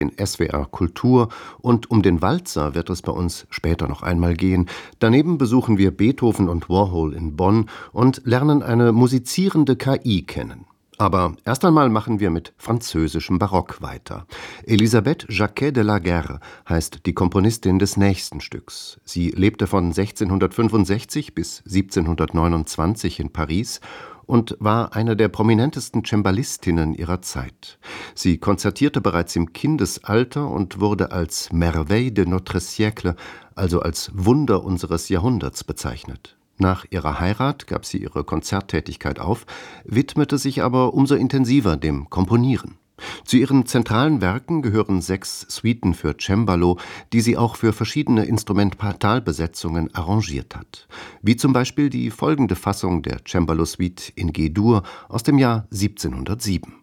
in SWR Kultur, und um den Walzer wird es bei uns später noch einmal gehen. Daneben besuchen wir Beethoven und Warhol in Bonn und lernen eine musizierende KI kennen. Aber erst einmal machen wir mit französischem Barock weiter. Elisabeth Jacquet de la Guerre heißt die Komponistin des nächsten Stücks. Sie lebte von 1665 bis 1729 in Paris und war eine der prominentesten Cembalistinnen ihrer Zeit. Sie konzertierte bereits im Kindesalter und wurde als Merveille de notre siècle, also als Wunder unseres Jahrhunderts, bezeichnet. Nach ihrer Heirat gab sie ihre Konzerttätigkeit auf, widmete sich aber umso intensiver dem Komponieren. Zu ihren zentralen Werken gehören 6 Suiten für Cembalo, die sie auch für verschiedene Instrumentalbesetzungen arrangiert hat. Wie zum Beispiel die folgende Fassung der Cembalo-Suite in G-Dur aus dem Jahr 1707.